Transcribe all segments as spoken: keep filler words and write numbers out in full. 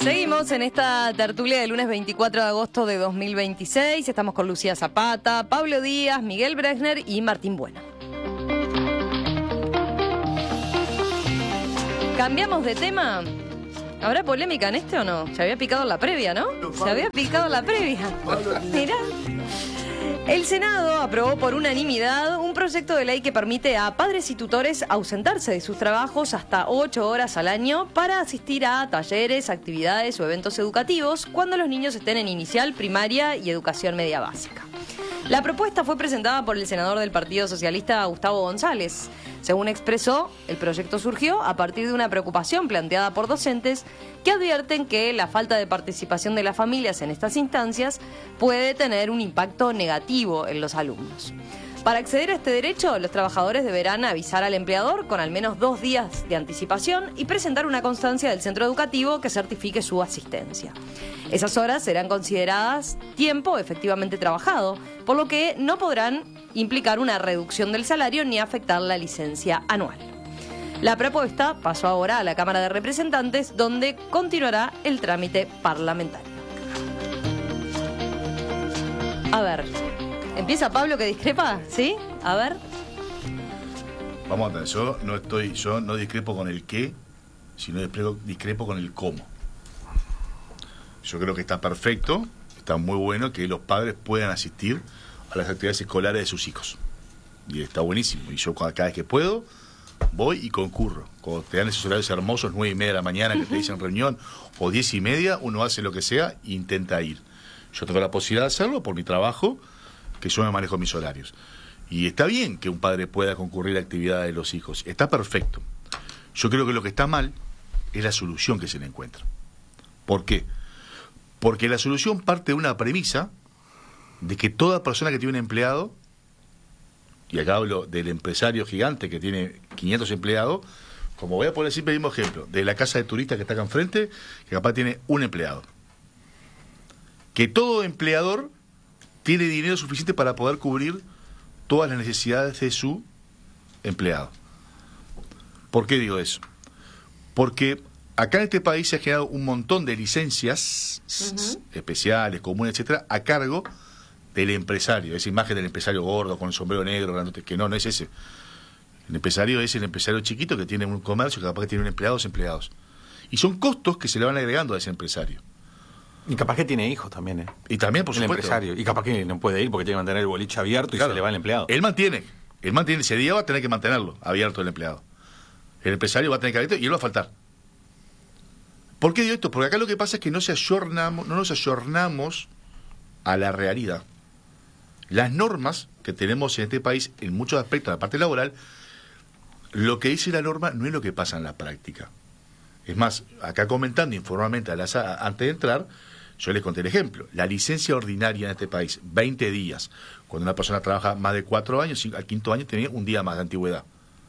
Seguimos en esta tertulia del lunes veinticuatro de agosto de dos mil veintiséis. Estamos con Lucía Zapata, Pablo Díaz, Miguel Bresner y Martín Bueno. ¿Cambiamos de tema? ¿Habrá polémica en este o no? Se había picado en la previa, ¿no? Se había picado en la previa. Mirá. El Senado aprobó por unanimidad un proyecto de ley que permite a padres y tutores ausentarse de sus trabajos hasta ocho horas al año para asistir a talleres, actividades o eventos educativos cuando los niños estén en inicial, primaria y educación media básica. La propuesta fue presentada por el senador del Partido Socialista, Gustavo González. Según expresó, el proyecto surgió a partir de una preocupación planteada por docentes que advierten que la falta de participación de las familias en estas instancias puede tener un impacto negativo en los alumnos. Para acceder a este derecho, los trabajadores deberán avisar al empleador con al menos dos días de anticipación y presentar una constancia del centro educativo que certifique su asistencia. Esas horas serán consideradas tiempo efectivamente trabajado, por lo que no podrán implicar una reducción del salario ni afectar la licencia anual. La propuesta pasó ahora a la Cámara de Representantes, donde continuará el trámite parlamentario. A ver, ¿empieza Pablo que discrepa? ¿Sí? A ver. Vamos a ver, yo no estoy, yo no discrepo con el qué, sino discrepo, discrepo con el cómo. Yo creo que está perfecto, está muy bueno que los padres puedan asistir a las actividades escolares de sus hijos. Y está buenísimo. Y yo cada vez que puedo, voy y concurro. Cuando te dan esos horarios hermosos, nueve y media de la mañana, que te dicen reunión, o diez y media, uno hace lo que sea e intenta ir. Yo tengo la posibilidad de hacerlo por mi trabajo, que yo me manejo mis horarios. Y está bien que un padre pueda concurrir a actividades de los hijos. Está perfecto. Yo creo que lo que está mal es la solución que se le encuentra. ¿Por qué? Porque la solución parte de una premisa de que toda persona que tiene un empleado, y acá hablo del empresario gigante que tiene quinientos empleados, como voy a poner siempre el mismo ejemplo, de la casa de turistas que está acá enfrente, que capaz tiene un empleado. Que todo empleador tiene dinero suficiente para poder cubrir todas las necesidades de su empleado. ¿Por qué digo eso? Porque acá en este país se ha generado un montón de licencias uh-huh. especiales, comunes, etcétera, a cargo del empresario. Esa imagen del empresario gordo con el sombrero negro, que no, no es ese. El empresario es el empresario chiquito que tiene un comercio, que capaz que tiene un empleado, dos empleados. Y son costos que se le van agregando a ese empresario. Y capaz que tiene hijos también, ¿eh? Y también, por el supuesto. empresario. Y capaz que no puede ir porque tiene que mantener el boliche abierto y claro, se le va el empleado. Él mantiene. Él mantiene. Ese día va a tener que mantenerlo abierto el empleado. El empresario va a tener que abierto y él va a faltar. ¿Por qué digo esto? Porque acá lo que pasa es que no se ayornamos, no nos ayornamos a la realidad. Las normas que tenemos en este país, en muchos aspectos, en la parte laboral, lo que dice la norma no es lo que pasa en la práctica. Es más, acá comentando informalmente a las, a, antes de entrar, yo les conté el ejemplo. La licencia ordinaria en este país, veinte días. Cuando una persona trabaja más de cuatro años, al quinto año tenía un día más de antigüedad.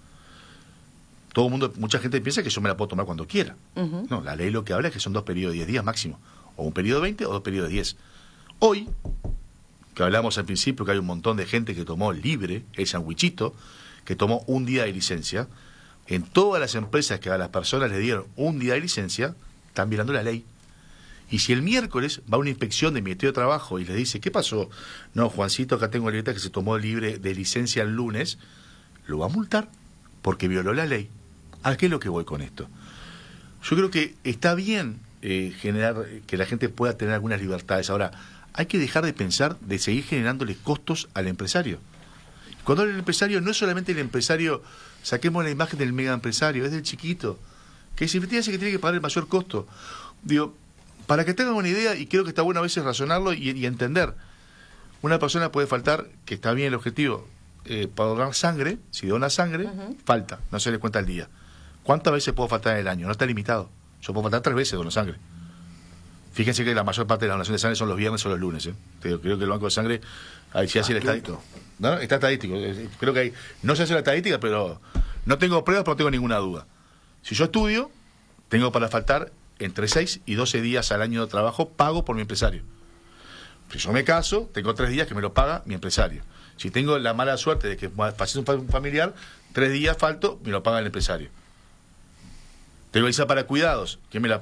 Todo el mundo, mucha gente piensa que yo me la puedo tomar cuando quiera. Uh-huh. No, la ley lo que habla es que son dos periodos de diez días máximo. O un periodo de veinte o dos periodos de diez. Hoy, que hablamos al principio que hay un montón de gente que tomó libre, el sandwichito, que tomó un día de licencia, en todas las empresas que a las personas le dieron un día de licencia, están violando la ley. Y si el miércoles va a una inspección del Ministerio de Trabajo y le dice, ¿qué pasó? No, Juancito, acá tengo la libreta que se tomó libre de licencia el lunes, lo va a multar porque violó la ley. ¿A qué es lo que voy con esto? Yo creo que está bien eh, generar que la gente pueda tener algunas libertades. Ahora, hay que dejar de pensar de seguir generándole costos al empresario. Cuando habla del empresario, no es solamente el empresario, saquemos la imagen del mega empresario, es del chiquito, que es el que tiene que pagar el mayor costo. Digo, para que tengan una idea, y creo que está bueno a veces razonarlo y, y entender, una persona puede faltar, que está bien el objetivo, eh, para donar sangre, si dona sangre, uh-huh. falta, no se le cuenta el día. ¿Cuántas veces puedo faltar en el año? No está limitado. Yo puedo faltar tres veces dono sangre. Fíjense que la mayor parte de la donación de sangre son los viernes o los lunes. ¿eh? Creo que el banco de sangre, ahí sí hace el estadístico. No, está estadístico. Creo que hay, no se hace la estadística, pero no tengo pruebas, pero no tengo ninguna duda. Si yo estudio, tengo para faltar entre seis y doce días al año de trabajo pago por mi empresario. Si yo me caso, tengo tres días que me lo paga mi empresario. Si tengo la mala suerte de que fallece un familiar, tres días falto, me lo paga el empresario. Tengo esa para cuidados, ¿quién me la paga?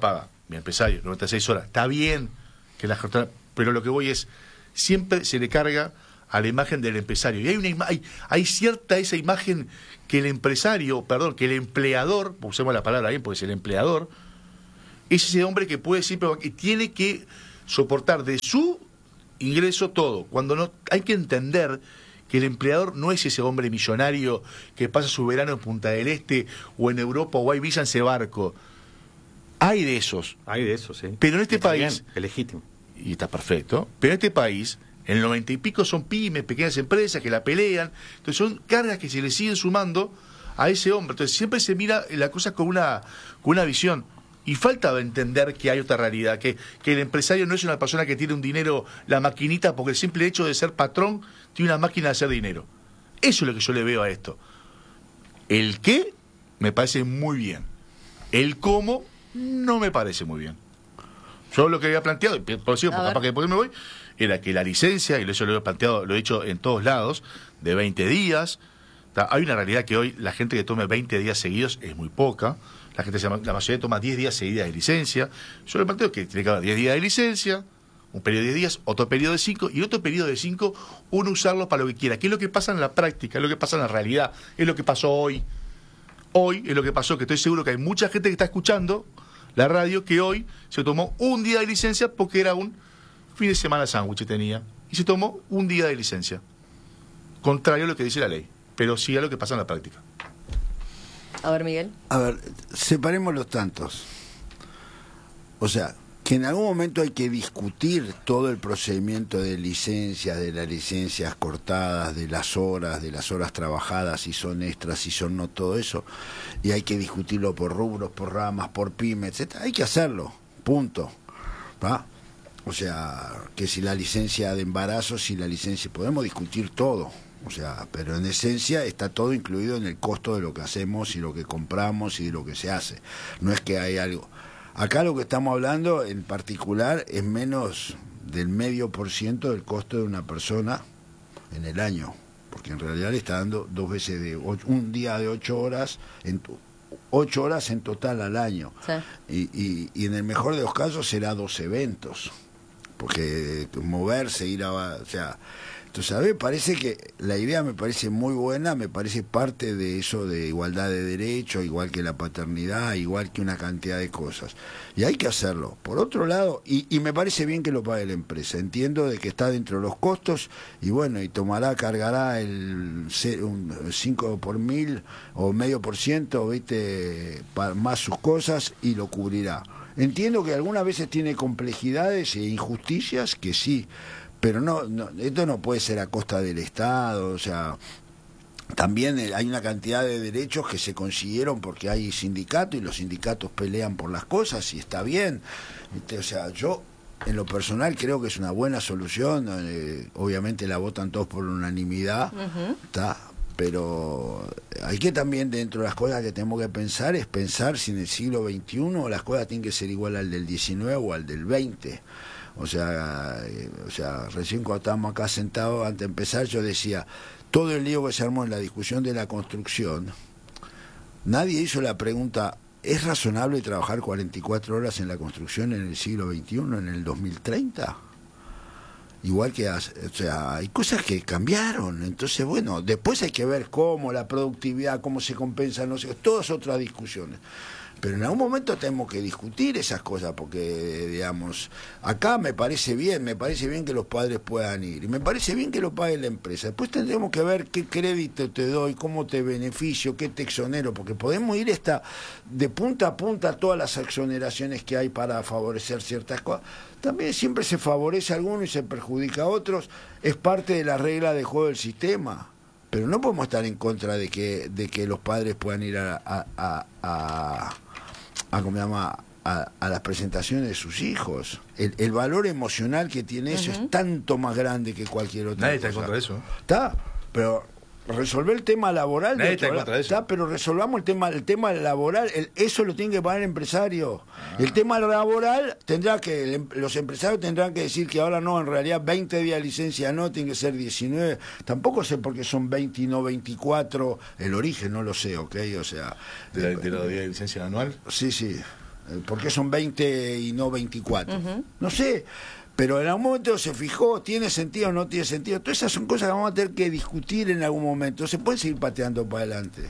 mi empresario, noventa y seis horas, está bien que la jornada, pero lo que voy es, siempre se le carga a la imagen del empresario. Y hay una hay, hay cierta esa imagen que el empresario, perdón, que el empleador, usemos la palabra bien, porque es el empleador, es ese hombre que puede siempre, que tiene que soportar de su ingreso todo. Cuando no, hay que entender que el empleador no es ese hombre millonario que pasa su verano en Punta del Este o en Europa o a Ibiza en ese barco. Hay de esos. Hay de esos, sí. Pero en este Está país... bien, es legítimo. Y está perfecto. Pero en este país, en el noventa y pico son pymes, pequeñas empresas que la pelean. Entonces son cargas que se le siguen sumando a ese hombre. Entonces siempre se mira la cosa con una, con una visión. Y falta entender que hay otra realidad, que, que el empresario no es una persona que tiene un dinero, la maquinita, porque el simple hecho de ser patrón tiene una máquina de hacer dinero. Eso es lo que yo le veo a esto. El qué me parece muy bien. El cómo no me parece muy bien. Yo lo que había planteado, por decir, porque capaz que después me voy, era que la licencia, y eso lo he planteado, lo he dicho en todos lados, de veinte días. Hay una realidad que hoy la gente que tome veinte días seguidos es muy poca. La gente, la mayoría toma diez días seguidas de licencia. Yo le planteo que tiene que haber diez días de licencia, un periodo de diez días, otro periodo de cinco, y otro periodo de cinco, uno usarlo para lo que quiera. ¿Qué es lo que pasa en la práctica? Es lo que pasa en la realidad. Es lo que pasó hoy. Hoy es lo que pasó, que estoy seguro que hay mucha gente que está escuchando la radio que hoy se tomó un día de licencia porque era un fin de semana sándwich tenía. Y se tomó un día de licencia. Contrario a lo que dice la ley. Pero sí a lo que pasa en la práctica. A ver, Miguel. A ver, separemos los tantos. O sea, que en algún momento hay que discutir todo el procedimiento de licencia, de las licencias cortadas, de las horas, de las horas trabajadas, si son extras, si son no, todo eso. Y hay que discutirlo por rubros, por ramas, por pymes, etcétera. Hay que hacerlo, punto. ¿Va? O sea, que si la licencia de embarazo, si la licencia... Podemos discutir todo. O sea, pero en esencia está todo incluido en el costo de lo que hacemos y lo que compramos y de lo que se hace. No es que hay algo... Acá lo que estamos hablando en particular es menos del medio por ciento del costo de una persona en el año, porque en realidad le está dando dos veces de ocho, un día de ocho horas, en ocho horas en total al año. Sí. Y, y, y en el mejor de los casos será dos eventos, porque moverse, ir a... O sea, entonces, a ver, parece que la idea me parece muy buena, me parece parte de eso de igualdad de derechos, igual que la paternidad, igual que una cantidad de cosas. Y hay que hacerlo. Por otro lado, y, y me parece bien que lo pague la empresa. Entiendo de que está dentro de los costos y bueno, y tomará, cargará el cinco por mil o medio por ciento, ¿viste? Para más sus cosas y lo cubrirá. Entiendo que algunas veces tiene complejidades e injusticias, que sí. Pero no, no, esto no puede ser a costa del Estado, o sea, también hay una cantidad de derechos que se consiguieron porque hay sindicatos y los sindicatos pelean por las cosas y está bien. O sea, yo en lo personal creo que es una buena solución, eh, obviamente la votan todos por unanimidad, ¿tá? Pero hay que también, dentro de las cosas que tenemos que pensar, es pensar si en el siglo veintiuno las cosas tienen que ser igual al del diecinueve o al del veinte. O sea, eh, o sea, recién cuando estábamos acá sentados, antes de empezar, yo decía, todo el lío que se armó en la discusión de la construcción, nadie hizo la pregunta, ¿es razonable trabajar cuarenta y cuatro horas en la construcción en el siglo veintiuno, en el dos mil treinta? Igual que, o sea, hay cosas que cambiaron, entonces, bueno, después hay que ver cómo, la productividad, cómo se compensa, no sé, todas otras discusiones. Pero en algún momento tenemos que discutir esas cosas, porque, digamos, acá me parece bien, me parece bien que los padres puedan ir, y me parece bien que lo pague la empresa. Después tendremos que ver qué crédito te doy, cómo te beneficio, qué te exonero, porque podemos ir esta, de punta a punta todas las exoneraciones que hay para favorecer ciertas cosas. También siempre se favorece a algunos y se perjudica a otros, es parte de la regla de juego del sistema. Pero no podemos estar en contra de que de que los padres puedan ir a... a, a, a a, ¿cómo se llama? A, a las presentaciones de sus hijos. El, el valor emocional que tiene eso uh-huh. es tanto más grande que cualquier otra Nadie cosa. está en contra de eso. Está, pero resolver el tema laboral, Nadie está en contra de eso. Está, pero resolvamos el tema, el tema laboral, el, eso lo tiene que pagar el empresario. Ah. El tema laboral tendrá que, el, los empresarios tendrán que decir que ahora no, en realidad veinte días de licencia no, tiene que ser diecinueve. Tampoco sé por qué son veinte y no veinticuatro, el origen no lo sé, ¿ok? O sea... ¿De, de los días de licencia anual? Sí, sí. ¿Por qué son veinte y no veinticuatro? Uh-huh. No sé, pero en algún momento se fijó, ¿tiene sentido o no tiene sentido? Todas esas son cosas que vamos a tener que discutir en algún momento. Se puede seguir pateando para adelante.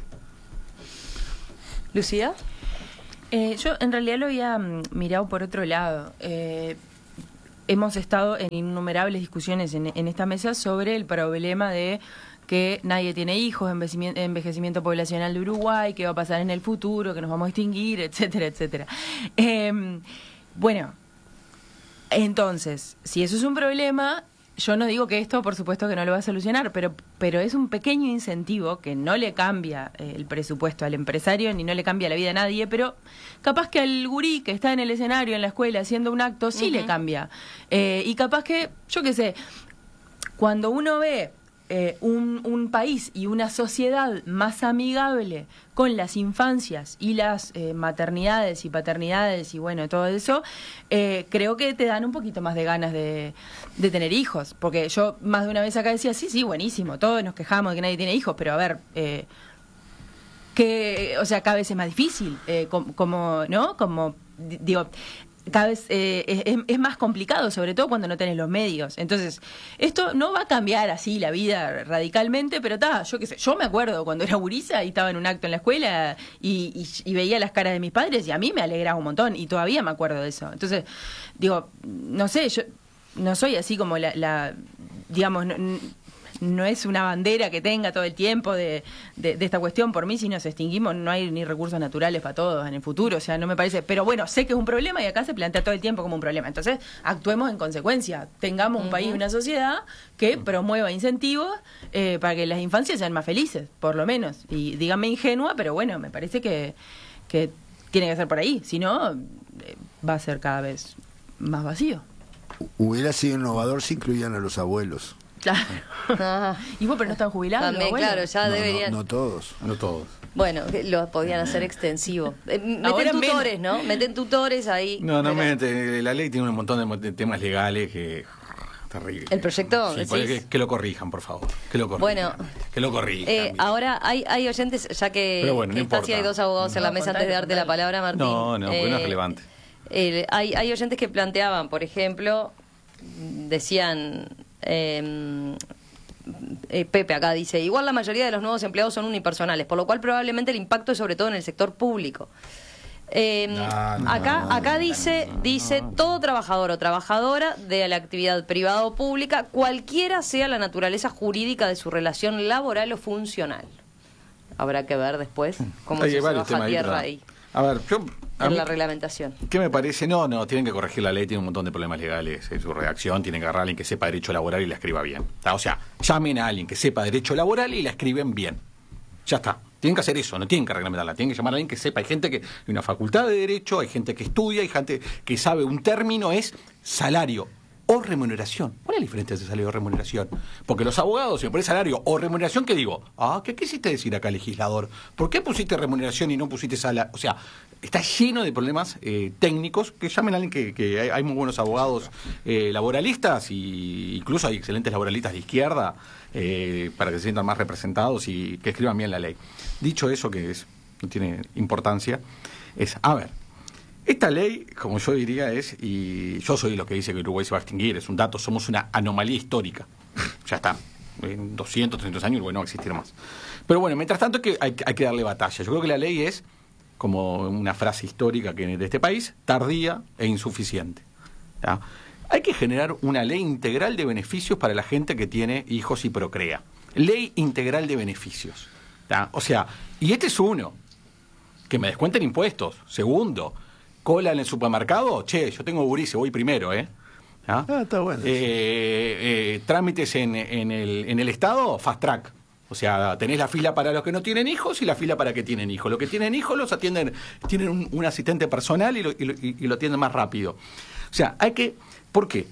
¿Lucía? Eh, yo en realidad lo había mm, mirado por otro lado. Eh, hemos estado en innumerables discusiones en, en esta mesa sobre el problema de que nadie tiene hijos, envejecimiento, envejecimiento poblacional de Uruguay, qué va a pasar en el futuro, que nos vamos a extinguir, etcétera, etcétera. Eh, bueno, entonces, si eso es un problema, yo no digo que esto, por supuesto, que no lo va a solucionar, pero, pero es un pequeño incentivo que no le cambia eh, el presupuesto al empresario ni no le cambia la vida a nadie, pero capaz que al gurí que está en el escenario, en la escuela, haciendo un acto, sí uh-huh. le cambia. Eh, y capaz que, yo qué sé, cuando uno ve Eh, un, un país y una sociedad más amigable con las infancias y las eh, maternidades y paternidades y bueno, todo eso, eh, creo que te dan un poquito más de ganas de, de tener hijos. Porque yo más de una vez acá decía, sí, sí, buenísimo, todos nos quejamos de que nadie tiene hijos, pero a ver, eh, que, o sea, cada vez es más difícil, eh, como, como, ¿no? Como, digo... cada vez eh, es, es más complicado, sobre todo cuando no tenés los medios. Entonces, esto no va a cambiar así la vida radicalmente, pero está, yo qué sé, yo me acuerdo cuando era gurisa y estaba en un acto en la escuela y, y, y veía las caras de mis padres y a mí me alegraba un montón y todavía me acuerdo de eso. Entonces, digo, no sé, yo no soy así como la, la digamos, no, no es una bandera que tenga todo el tiempo de, de, de esta cuestión. Por mí, si nos extinguimos, no hay ni recursos naturales para todos en el futuro, o sea, no me parece, pero bueno, sé que es un problema y acá se plantea todo el tiempo como un problema, entonces actuemos en consecuencia, tengamos un uh-huh. país y una sociedad que promueva incentivos eh, para que las infancias sean más felices, por lo menos, y díganme ingenua, pero bueno, me parece que, que tiene que ser por ahí, si no, eh, va a ser cada vez más vacío. Hubiera sido innovador si incluían a los abuelos. Claro. Ah. Y vos, pero no están jubilados. También, bueno. claro, ya no, deberían. No, no todos. No todos. Bueno, lo podían hacer extensivo. Eh, meten Ahora tutores, menos. ¿no? Meten tutores ahí. No, no, pero... mete, la ley tiene un montón de temas legales que... Terrible. ¿El proyecto? Sí, que, que lo corrijan, por favor. Que lo corrijan. Bueno, que lo corrijan. Eh, ahora hay, hay oyentes, ya que, bueno, que no está, si hay dos abogados en la mesa antes de darte la palabra, Martín. No, no, porque eh, no es relevante. Eh, hay, hay oyentes que planteaban, por ejemplo, decían... Eh, Eh, Pepe acá dice, igual la mayoría de los nuevos empleados son unipersonales, por lo cual probablemente el impacto es sobre todo en el sector público. Eh, no, no, acá acá dice, dice todo trabajador o trabajadora de la actividad privada o pública, cualquiera sea la naturaleza jurídica de su relación laboral o funcional. Habrá que ver después cómo Hay se baja ahí, tierra ahí. A ver, yo... En la reglamentación. ¿Qué me parece? No, no, tienen que corregir la ley, tiene un montón de problemas legales en su redacción, tienen que agarrar a alguien que sepa derecho laboral y la escriba bien. O sea, llamen a alguien que sepa derecho laboral y la escriben bien. Ya está. Tienen que hacer eso, no tienen que reglamentarla, tienen que llamar a alguien que sepa. Hay gente que, hay una facultad de derecho, hay gente que estudia, hay gente que sabe un término, es salario o remuneración. ¿Cuál es la diferencia entre salario o remuneración? Porque los abogados, si me ponen salario o remuneración, ¿qué digo? Ah, ¿qué quisiste decir acá, legislador? ¿Por qué pusiste remuneración y no pusiste salario? O sea, está lleno de problemas eh, técnicos, que llamen a alguien que, que hay, hay muy buenos abogados eh, laboralistas, y incluso hay excelentes laboralistas de izquierda, eh, para que se sientan más representados y que escriban bien la ley. Dicho eso, que es, no tiene importancia, es, a ver, esta ley, como yo diría, es, y yo soy lo que dice que Uruguay se va a extinguir, es un dato, somos una anomalía histórica. Ya está. En doscientos, trescientos años Uruguay no va a existir más. Pero bueno, mientras tanto que hay, hay que darle batalla. Yo creo que la ley es, como una frase histórica que de este país, tardía e insuficiente. ¿Ya? Hay que generar una ley integral de beneficios para la gente que tiene hijos y procrea. Ley integral de beneficios. ¿Ya? O sea, y este es uno, que me descuenten impuestos. Segundo, cola en el supermercado, che, yo tengo gurises, voy primero, ¿eh? ¿Ah? Ah, está bueno. Eh, eh, trámites en, en, el, en el Estado, fast track. O sea, tenés la fila para los que no tienen hijos y la fila para que tienen hijos. Los que tienen hijos los atienden, tienen un, un asistente personal y lo, y, lo, y lo atienden más rápido. O sea, hay que... ¿Por qué?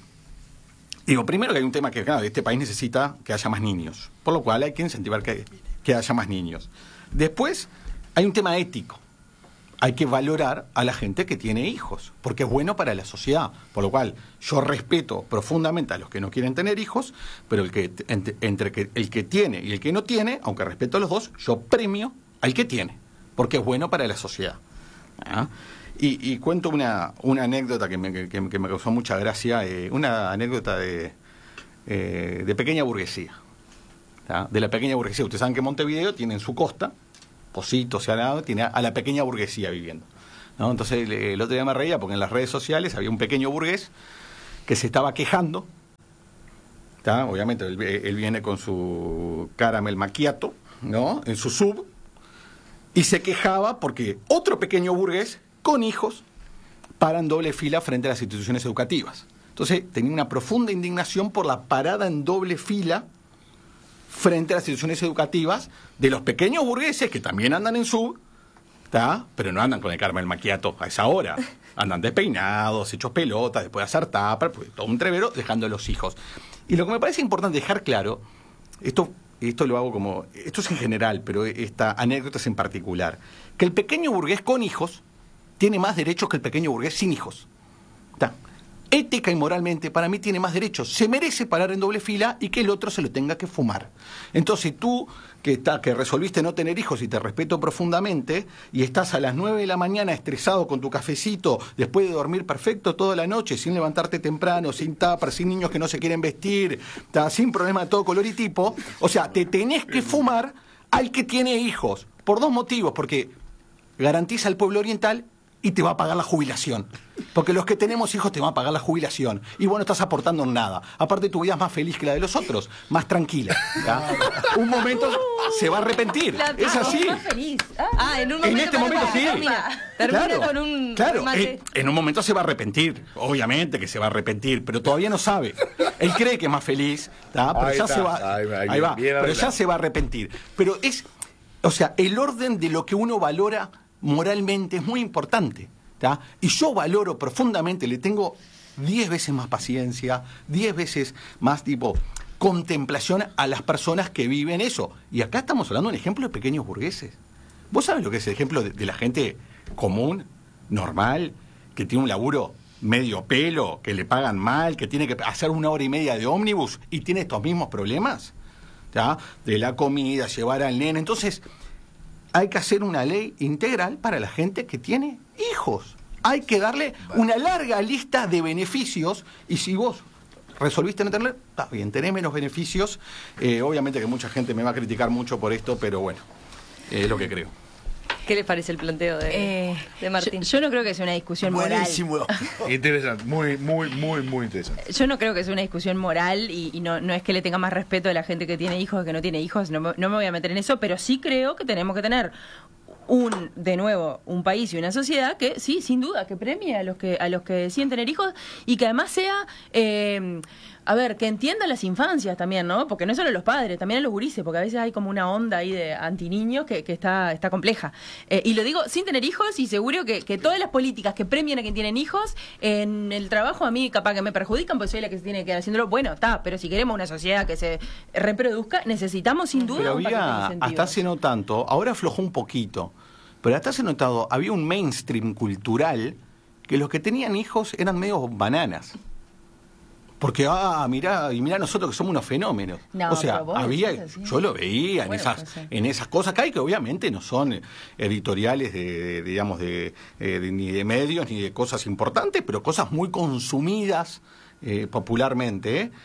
Digo, primero que hay un tema que, claro, este país necesita que haya más niños, por lo cual hay que incentivar que, que haya más niños. Después, hay un tema ético. Hay que valorar a la gente que tiene hijos, porque es bueno para la sociedad. Por lo cual, yo respeto profundamente a los que no quieren tener hijos, pero el que entre, entre que, el que tiene y el que no tiene, aunque respeto a los dos, yo premio al que tiene, porque es bueno para la sociedad. ¿Ah? Y, y cuento una, una anécdota que me, que, que me causó mucha gracia, eh, una anécdota de, eh, de pequeña burguesía. ¿tá? De la pequeña burguesía. Ustedes saben que Montevideo tiene en su costa, Positos y al lado, tiene a la pequeña burguesía viviendo. ¿no? Entonces el, el otro día me reía porque en las redes sociales había un pequeño burgués que se estaba quejando. ¿tá? Obviamente él, él viene con su caramel macchiato, ¿no? En su sub, y se quejaba porque otro pequeño burgués con hijos paran doble fila frente a las instituciones educativas. Entonces tenía una profunda indignación por la parada en doble fila frente a las instituciones educativas de los pequeños burgueses que también andan en sub, ¿tá? Pero no andan con el caramel macchiato a esa hora. Andan despeinados, hechos pelotas, después de hacer tapa, pues, todo un trevero, dejando a los hijos. Y lo que me parece importante dejar claro, esto, esto lo hago como, esto es en general, pero esta anécdota es en particular, que el pequeño burgués con hijos tiene más derechos que el pequeño burgués sin hijos. ¿tá? Ética y moralmente, para mí, tiene más derechos. Se merece parar en doble fila y que el otro se lo tenga que fumar. Entonces tú, que, está, que resolviste no tener hijos y te respeto profundamente, y estás a las nueve de la mañana estresado con tu cafecito, después de dormir perfecto toda la noche, sin levantarte temprano, sin tupper, sin niños que no se quieren vestir, ¿tá? sin problema de todo color y tipo, o sea, te tenés que fumar al que tiene hijos, por dos motivos, porque garantiza el pueblo oriental y te va a pagar la jubilación. Porque los que tenemos hijos te van a pagar la jubilación. Y vos no estás aportando en nada. Aparte, tu vida es más feliz que la de los otros, más tranquila. ¿tá? Un momento se va a arrepentir. La es así. más feliz. Ah, en un momento. En este momento sí. Termina, termina Claro, con un claro. remate. En, en un momento se va a arrepentir. Obviamente que se va a arrepentir, pero todavía no sabe. Él cree que es más feliz, ¿tá? pero Ahí ya está. se va. Ahí, ahí, ahí va. bien Pero ya arreglado. se va a arrepentir. Pero es, o sea, el orden de lo que uno valora moralmente es muy importante. ¿tá? Y yo valoro profundamente, le tengo diez veces más paciencia, diez veces más tipo contemplación a las personas que viven eso. Y acá estamos hablando de un ejemplo de pequeños burgueses. ¿Vos sabés lo que es el ejemplo de, de la gente común, normal, que tiene un laburo medio pelo, que le pagan mal, que tiene que hacer una hora y media de ómnibus y tiene estos mismos problemas? ¿tá? De la comida, llevar al nene. Entonces, hay que hacer una ley integral para la gente que tiene hijos. Hay que darle una larga lista de beneficios y si vos resolviste no tenerle, está bien, tenés menos beneficios. Eh, obviamente que mucha gente me va a criticar mucho por esto, pero bueno, eh, es lo que creo. ¿Qué les parece el planteo de, Eh, de Martín? Yo, yo no creo que sea una discusión Buenísimo. moral. Interesante, muy, muy, muy, muy interesante. Yo no creo que sea una discusión moral y, y no, no es que le tenga más respeto a la gente que tiene hijos que no tiene hijos, no, me- no me voy a meter en eso, pero sí creo que tenemos que tener un, de nuevo, un país y una sociedad que sí, sin duda, que premie a los que a los que deciden tener hijos y que además sea, eh, a ver, que entienda las infancias también, ¿no? Porque no es solo los padres, también a los gurises, porque a veces hay como una onda ahí de antiniños que, que está, está compleja. Eh, y lo digo sin tener hijos y seguro que, que todas las políticas que premian a quien tienen hijos, en el trabajo a mí capaz que me perjudican, porque soy la que se tiene que quedar haciéndolo. Bueno, está, pero si queremos una sociedad que se reproduzca, necesitamos sin duda Pero un paquete de había, incentivos. hasta hace no tanto, ahora aflojó un poquito, pero hasta hace notado, había un mainstream cultural que los que tenían hijos eran medio bananas. Porque, ah, mirá, y mirá nosotros que somos unos fenómenos. No, o sea, pero vos había, decís así. yo lo veía en, Bueno, esas, puede ser. en esas cosas que hay, que obviamente no son editoriales de, de, digamos, de, eh, de- ni de medios, ni de cosas importantes, pero cosas muy consumidas eh, popularmente. ¿eh?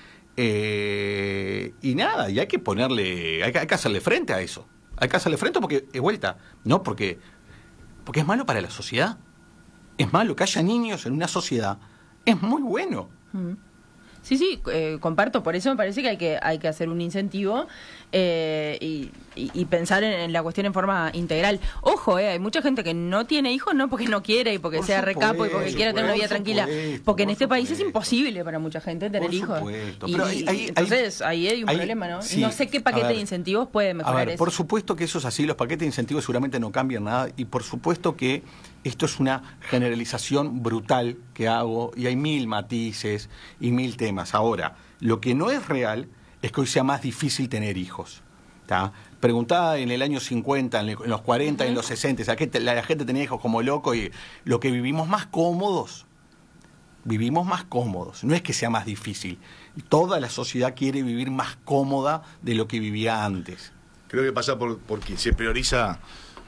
Eh, y nada, y hay que ponerle, hay que, hay que hacerle frente a eso. Hay que hacerle frente porque, de vuelta, no porque, porque es malo para la sociedad. Es malo que haya niños en una sociedad. Es muy bueno. Mm. Sí, sí, eh, comparto. Por eso me parece que hay que hay que hacer un incentivo eh, y, y- y pensar en, en la cuestión en forma integral. Ojo, eh, hay mucha gente que no tiene hijos no porque no quiere y porque Por sea recapo y porque supuesto, quiera tener una por vida tranquila. supuesto, Porque en por este país es supuesto. imposible para mucha gente tener Por hijos. supuesto, Y, pero hay- y hay- entonces ahí hay un hay- problema, ¿no? sí, no sé qué a paquete ver, de incentivos puede A mejorar ver, eso. por supuesto que eso es así, los paquetes de incentivos seguramente no cambian nada y por supuesto que esto es una generalización brutal que hago y hay mil matices y mil temas. Ahora, lo que no es real es que hoy sea más difícil tener hijos. ¿tá? Preguntada en el año cincuenta, en el- en los cuarenta, en los sesenta, o sea, que te- la, la gente tenía hijos como loco y lo que vivimos más cómodos, vivimos más cómodos, no es que sea más difícil. Toda la sociedad quiere vivir más cómoda de lo que vivía antes. Creo que pasa por porque se prioriza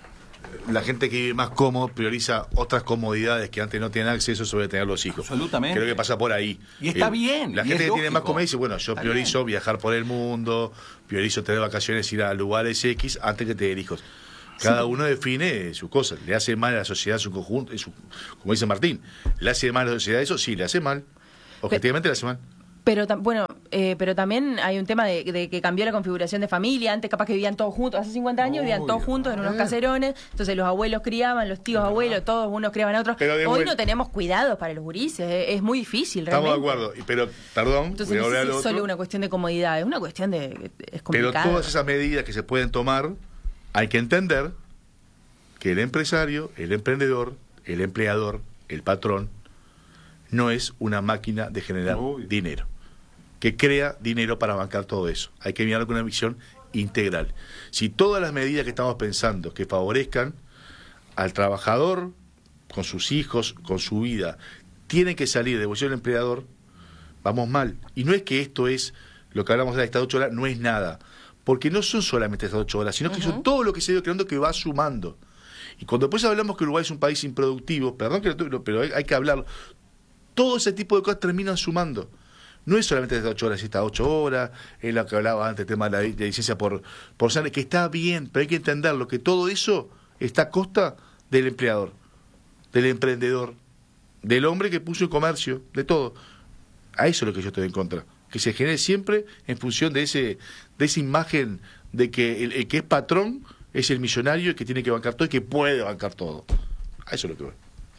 la gente que vive más cómodo prioriza otras comodidades que antes no tienen acceso sobre tener los hijos. Absolutamente. Creo que pasa por ahí. Y está Eh, bien, La y gente es que tiene más lógico. comodidad dice, bueno, yo Está priorizo bien. viajar por el mundo, priorizo tener vacaciones, ir a lugares X antes que tener hijos. Cada uno define sus cosas. ¿Le hace mal a la sociedad su conjunto? Su, como dice Martín, ¿le hace mal a la sociedad eso? Sí, le hace mal. Objetivamente le hace mal. Pero tam- bueno, eh, pero también hay un tema de, de que cambió la configuración de familia. Antes capaz que vivían todos juntos, hace cincuenta años vivían todos juntos en unos caserones. Entonces los abuelos criaban, los tíos abuelos, todos unos criaban a otros. Pero de Hoy vuel- no tenemos cuidados para los gurises, eh, es muy difícil Estamos realmente. de acuerdo. Y- Pero, perdón, Entonces voy a no volver sé al si es otro. solo una cuestión de comodidad, es una cuestión de... es Pero complicado. todas esas medidas que se pueden tomar, hay que entender que el empresario, el emprendedor, el empleador, el patrón, no es una máquina de generar Uy. dinero, que crea dinero para bancar todo eso. Hay que mirarlo con una visión integral. Si todas las medidas que estamos pensando que favorezcan al trabajador, con sus hijos, con su vida, tienen que salir del bolsillo del empleador, vamos mal. Y no es que esto es, lo que hablamos de estas ocho horas, no es nada. Porque no son solamente estas ocho horas, sino que son todo lo que se ha ido creando que va sumando. Y cuando después hablamos que Uruguay es un país improductivo, perdón que lo, pero hay, hay que hablarlo, todo ese tipo de cosas terminan sumando. No es solamente estas ocho horas, estas ocho horas, es lo que hablaba antes, el tema de la, de la licencia por, por sangre, que está bien, pero hay que entenderlo, que todo eso está a costa del empleador, del emprendedor, del hombre que puso el comercio, de todo. A eso es lo que yo estoy en contra, que se genere siempre en función de ese de esa imagen de que el, el que es patrón es el millonario, el que tiene que bancar todo y que puede bancar todo. A eso es lo que voy.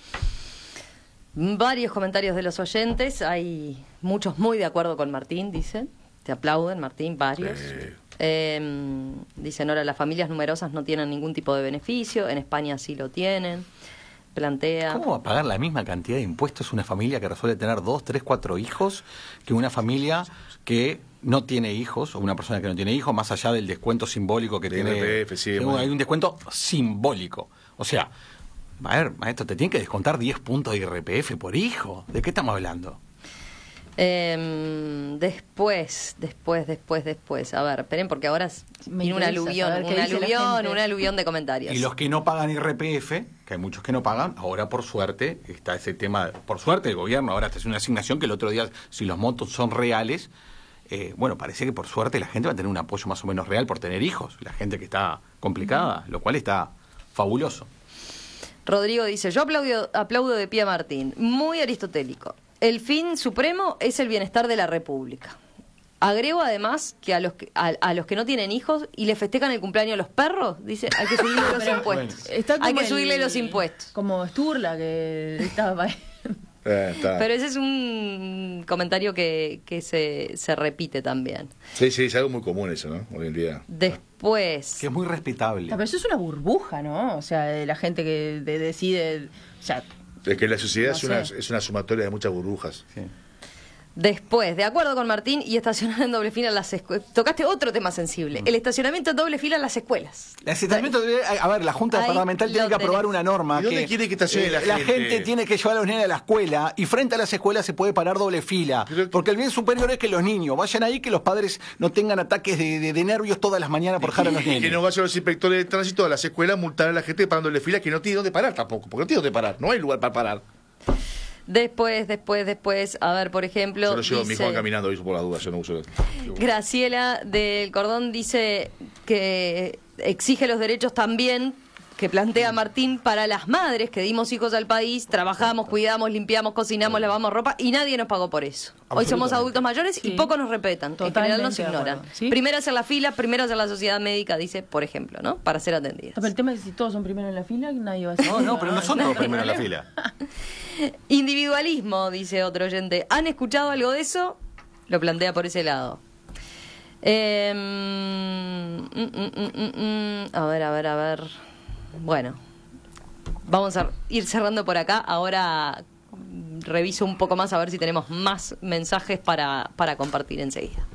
Varios comentarios de los oyentes, hay muchos muy de acuerdo con Martín, dicen. Te aplauden, Martín, varios. Sí. Eh, dicen, ahora las familias numerosas no tienen ningún tipo de beneficio, en España sí lo tienen. Plantea... ¿Cómo va a pagar la misma cantidad de impuestos una familia que resuelve tener dos, tres, cuatro hijos que una familia que no tiene hijos o una persona que no tiene hijos, más allá del descuento simbólico que De tiene? I R P F, sí, que bueno. hay un descuento simbólico. O sea, a ver, maestro, te tienen que descontar diez puntos de I R P F por hijo. ¿De qué estamos hablando? Eh, después, después, después, después. A ver, esperen, porque ahora Me viene un interesa aluvión, saber qué un dice la aluvión, gente. un aluvión de comentarios. Y los que no pagan I R P F, que hay muchos que no pagan, ahora por suerte está ese tema, por suerte el gobierno ahora está haciendo una asignación que el otro día, si los montos son reales, eh, bueno, parece que por suerte la gente va a tener un apoyo más o menos real por tener hijos, la gente que está complicada, lo cual está fabuloso. Rodrigo dice, yo aplaudo, aplaudo de pie a Martín, muy aristotélico. El fin supremo es el bienestar de la República. Agrego además que a los que, a, a los que no tienen hijos y le festejan el cumpleaños a los perros, dice, hay que subirle los Pero, impuestos. está como Hay que el- subirle los impuestos. Como Sturla, que estaba... Eh, está. Pero ese es un comentario que, que se, se repite también. Sí, sí, es algo muy común eso, ¿no? Hoy en día. Después... Que es muy respetable. Pero eso es una burbuja, ¿no? O sea, de la gente que de- decide... O sea, Es que la sociedad No es, una, sé. es una sumatoria de muchas burbujas. Sí. Después, de acuerdo con Martín, y estacionar en doble fila en las escuelas. Tocaste otro tema sensible, el estacionamiento en doble fila en las escuelas. El estacionamiento debe- a ver, la Junta Ahí Departamental tiene lo que aprobar tenés. una norma ¿Y dónde que quiere que estacione la la gente? gente tiene que llevar a los nenes a la escuela y frente a las escuelas se puede parar doble fila, Pero- porque el bien superior es que los niños vayan ahí, que los padres no tengan ataques de, de- de nervios todas las mañanas por dejar a los Y que nenes. no vayan los inspectores de tránsito a las escuelas a multar a la gente parándole filas que no tiene dónde parar tampoco, porque no tiene dónde parar, no hay lugar para parar. Después, después, después, a ver, por ejemplo, Yo lo llevo a mi dice- hijo caminando, eso por las dudas, yo no uso. Graciela del Cordón dice que exige los derechos también que plantea Martín para las madres que dimos hijos al país, trabajamos, cuidamos, limpiamos, cocinamos, lavamos ropa y nadie nos pagó por eso. Hoy somos Absolutamente. adultos mayores y Sí. poco nos respetan. En general nos Totalmente de ignoran. acuerdo. ¿Sí? Primero hacer la fila, primero hacer la sociedad médica, dice, por ejemplo, ¿no? Para ser atendidas. pero el tema es que si todos son primero en la fila, nadie va a ser. No, no, pero no son todos hay primero en la problema. fila. Individualismo, dice otro oyente. ¿Han escuchado algo de eso? Lo plantea por ese lado. Eh, mm, mm, mm, mm, mm. A ver, a ver, a ver. Bueno, vamos a ir cerrando por acá. Ahora mm, reviso un poco más a ver si tenemos más mensajes para, para compartir enseguida.